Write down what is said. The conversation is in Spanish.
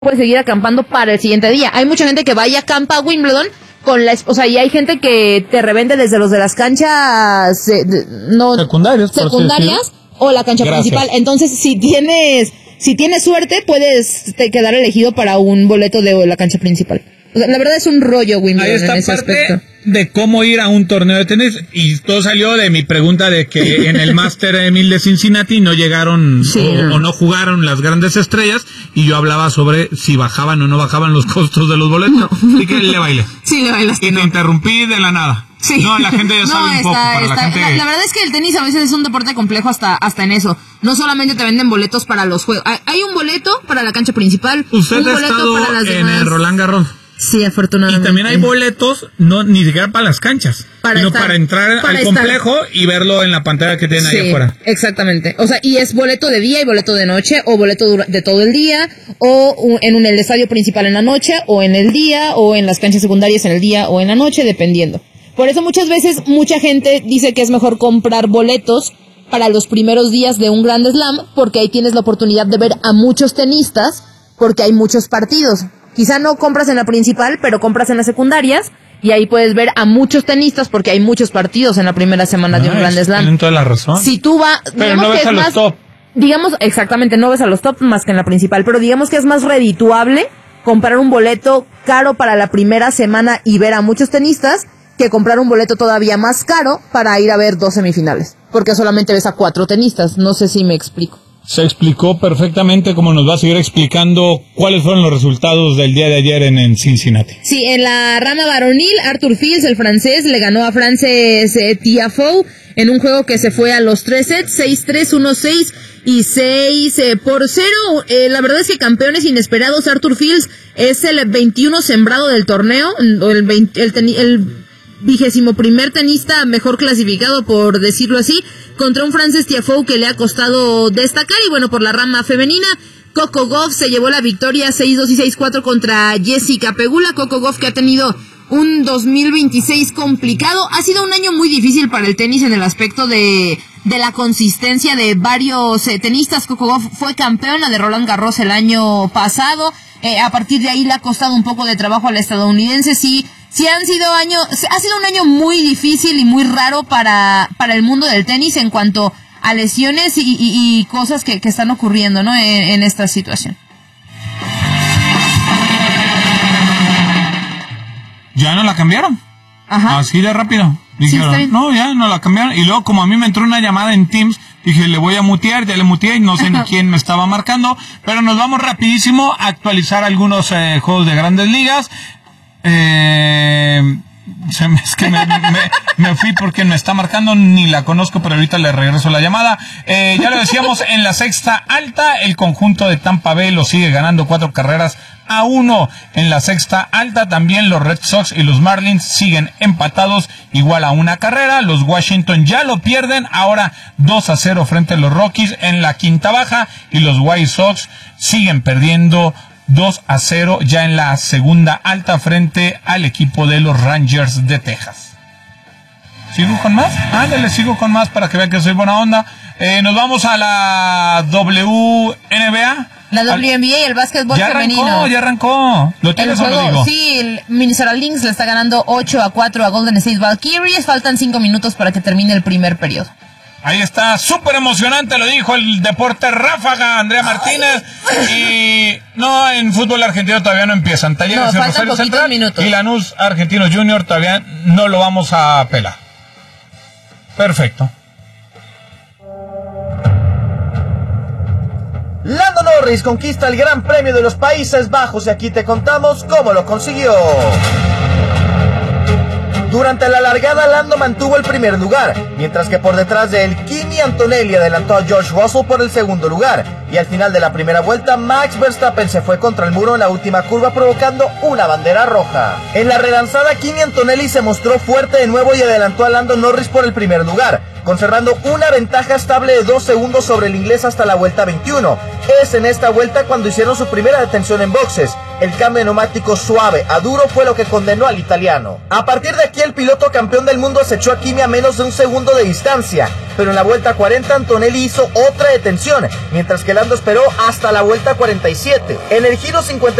puedes seguir acampando para el siguiente día. Hay mucha gente que va y acampa a Wimbledon con y hay gente que te revende desde los de las canchas secundarias o la cancha principal. Entonces, si tienes suerte, puedes quedar elegido para un boleto de la cancha principal. O sea, la verdad es un rollo Wimbledon. Ahí está en ese parte aspecto de cómo ir a un torneo de tenis, y todo salió de mi pregunta de que en el Master 1000 de Cincinnati no llegaron o no jugaron las grandes estrellas, y yo hablaba sobre si bajaban o no bajaban los costos de los boletos. Y que le bailé. Sí, le bailaste. Y te interrumpí de la nada. Sí. No, la gente ya sabe un poco. La verdad es que el tenis a veces es un deporte complejo hasta en eso. No solamente te venden boletos para los juegos. Hay un boleto para la cancha principal. Usted un ha boleto estado para las en demás. el Roland Garros. Sí, afortunadamente. Y también hay boletos, ni siquiera para las canchas, sino para entrar al complejo y verlo en la pantalla que tienen ahí afuera. Exactamente. O sea, y es boleto de día y boleto de noche, o boleto de todo el día, o en el estadio principal en la noche, o en el día, o en las canchas secundarias en el día o en la noche, dependiendo. Por eso muchas veces mucha gente dice que es mejor comprar boletos para los primeros días de un Grand Slam, porque ahí tienes la oportunidad de ver a muchos tenistas, porque hay muchos partidos. Quizá no compras en la principal, pero compras en las secundarias, y ahí puedes ver a muchos tenistas, porque hay muchos partidos en la primera semana de un Grand Slam. Tienen toda la razón. Si tú vas... Pero no ves a los top. Digamos, exactamente, no ves a los top más que en la principal, pero digamos que es más redituable comprar un boleto caro para la primera semana y ver a muchos tenistas, que comprar un boleto todavía más caro para ir a ver 2 semifinales, porque solamente ves a 4 tenistas. No sé si me explico. Se explicó perfectamente, como nos va a seguir explicando cuáles fueron los resultados del día de ayer en Cincinnati. Sí, en la rama varonil, Arthur Fils, el francés, le ganó a Frances Tiafoe en un juego que se fue a los 3 sets, 6-3, 1-6 y 6-0. La verdad es que campeones inesperados. Arthur Fils es el 21 sembrado del torneo, el 21º tenista mejor clasificado, por decirlo así, contra un Frances Tiafoe que le ha costado destacar. Y bueno, por la rama femenina, Coco Gauff se llevó la victoria 6-2 y 6-4 contra Jessica Pegula. Coco Gauff, que ha tenido un 2026 complicado. Ha sido un año muy difícil para el tenis en el aspecto de la consistencia de varios tenistas. Coco Gauff fue campeona de Roland Garros el año pasado. A partir de ahí le ha costado un poco de trabajo a la estadounidense. Sí ha sido un año muy difícil y muy raro para el mundo del tenis en cuanto a lesiones y cosas que están ocurriendo, ¿no? En esta situación. ¿Ya no la cambiaron? Ajá. Así de rápido. Dijeron, sí, no, ya no la cambiaron. Y luego, como a mí me entró una llamada en Teams, dije, le voy a mutear, ya le muteé y no sé ni quién me estaba marcando. Pero nos vamos rapidísimo a actualizar algunos juegos de Grandes Ligas. Es que me fui porque me está marcando, ni la conozco, pero ahorita le regreso la llamada. Ya lo decíamos, en la sexta alta, el conjunto de Tampa Bay lo sigue ganando 4-1 en la sexta alta. También los Red Sox y los Marlins siguen empatados, igual a 1 carrera. Los Washington ya lo pierden, ahora 2-0 frente a los Rockies en la quinta baja, y los White Sox siguen perdiendo 2-0 ya en la segunda alta frente al equipo de los Rangers de Texas. ¿Sigo con más? Ándale, sigo con más para que vean que soy buena onda. Nos vamos a la WNBA. La WNBA, el básquetbol femenino. Ya arrancó. ¿Lo tienes o lo digo? Sí, el Minnesota Lynx le está ganando 8-4 a Golden State Valkyries. Faltan 5 minutos para que termine el primer periodo. Ahí está, súper emocionante, lo dijo el deporte ráfaga, Andrea Martínez. Y no, en fútbol argentino todavía no empiezan. Talleres en Rosario Central minutos. Y Lanús Argentinos Junior todavía no lo vamos a pelar. Perfecto. Lando Norris conquista el Gran Premio de los Países Bajos y aquí te contamos cómo lo consiguió. Durante la largada, Lando mantuvo el primer lugar, mientras que por detrás de él, Kimi Antonelli adelantó a George Russell por el segundo lugar. Y al final de la primera vuelta, Max Verstappen se fue contra el muro en la última curva, provocando una bandera roja. En la relanzada, Kimi Antonelli se mostró fuerte de nuevo y adelantó a Lando Norris por el primer lugar, conservando una ventaja estable de 2 segundos sobre el inglés hasta la vuelta 21. Es en esta vuelta cuando hicieron su primera detención en boxes. El cambio de neumático suave a duro fue lo que condenó al italiano. A partir de aquí el piloto campeón del mundo acechó a Kimi a menos de un segundo de distancia, pero en la vuelta 40 Antonelli hizo otra detención, mientras que Lando esperó hasta la vuelta 47. En el giro 50